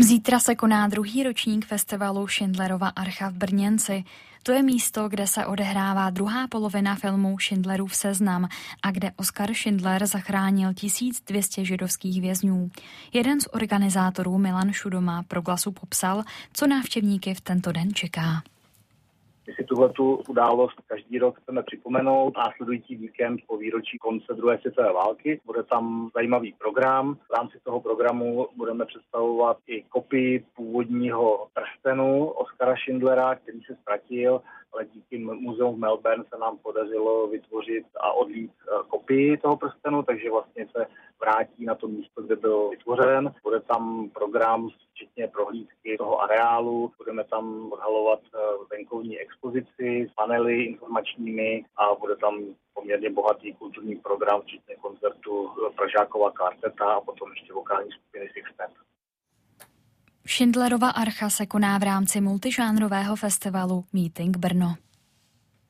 Zítra se koná druhý ročník festivalu Schindlerova archa v Brněnci. To je místo, kde se odehrává druhá polovina filmu Schindlerův seznam a kde Oskar Schindler zachránil 1200 židovských vězňů. Jeden z organizátorů, Milan Šudoma, pro Glasu popsal, co návštěvníky v tento den čeká. My si tuhletu událost každý rok chceme připomenout. Následující víkend po výročí konce druhé světové války bude tam zajímavý program. V rámci toho programu budeme představovat i kopii původního prstenu Oskara Schindlera, který se ztratil, ale díky muzeu v Melbourne se nám podařilo vytvořit a odlít kopii toho prstenu, takže vlastně se vrátí na to místo, kde byl vytvořen. Bude tam program včetně prohlídky toho areálu, budeme tam odhalovat venkovní expozici s panely informačními a bude tam poměrně bohatý kulturní program, včetně koncertu Pražákova kvarteta a potom ještě vokální skupiny Sixtet. Schindlerova archa se koná v rámci multižánrového festivalu Meeting Brno.